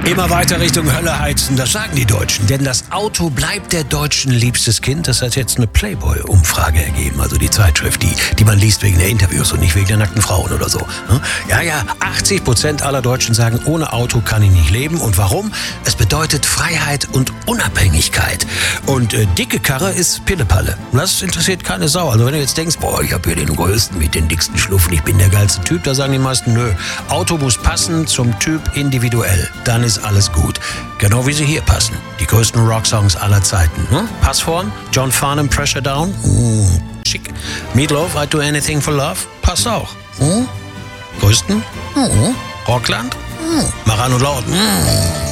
Immer weiter Richtung Hölle heizen, das sagen die Deutschen. Denn das Auto bleibt der Deutschen liebstes Kind. Das hat jetzt eine Playboy-Umfrage ergeben. Also die Zeitschrift, die man liest wegen der Interviews und nicht wegen der nackten Frauen oder so. Ja, 80% aller Deutschen sagen, ohne Auto kann ich nicht leben. Und warum? Es bedeutet Freiheit und Unabhängigkeit. Und dicke Karre ist Pillepalle. Das interessiert keine Sau. Also wenn du jetzt denkst, boah, ich habe hier den größten mit den dicksten Schluffen, ich bin der geilste Typ, da sagen die meisten, nö. Auto muss passen zum Typ individuell. Dann ist alles gut. Genau wie sie hier passen. Die größten Rocksongs aller Zeiten. Passform, John Farnham, Pressure Down. Schick. Meatloaf, I'd Do Anything for Love. Passt auch. Größten? Rockland? Maran und Laut.